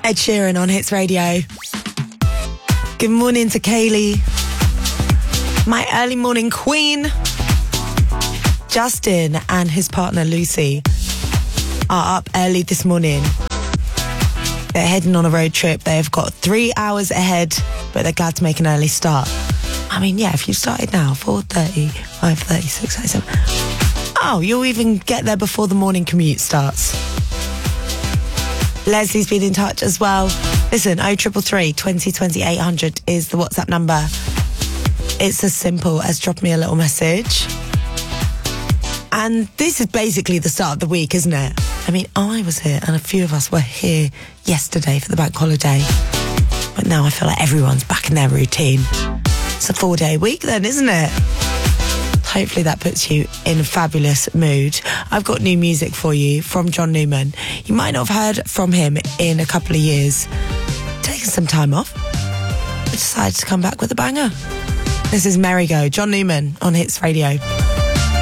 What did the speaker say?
Ed Sheeran on Hits Radio. Good morning to Kaylee, my early morning queen. Justin and his partner Lucy are up early this morning. They're heading on a road trip. They've got 3 hours ahead, but they're glad to make an early start. I mean, yeah, if you started now, 4:30, 5:30, 6:37. Oh, you'll even get there before the morning commute starts. Leslie's been in touch as well. Listen, 0333 2020 800 is the WhatsApp number. It's as simple as drop me a little message. And this is basically the start of the week, isn't it? I mean, I was here and a few of us were here yesterday for the bank holiday. But now I feel like everyone's back in their routine. It's a 4-day week then, isn't it? Hopefully that puts you in a fabulous mood. I've got new music for you from John Newman. You might not have heard from him in a couple of years. Taking some time off, but decided to come back with a banger. This is Merry Go, John Newman on Hits Radio.